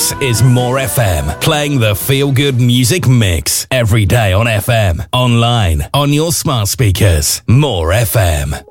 This is More FM, playing the feel-good music mix every day on FM, online, on your smart speakers. More FM.